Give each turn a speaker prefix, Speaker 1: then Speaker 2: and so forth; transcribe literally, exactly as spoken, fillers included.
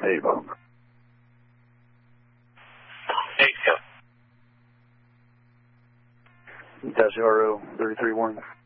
Speaker 1: Hey, Bob.
Speaker 2: Hey, Scott.
Speaker 1: Dash R O three three one.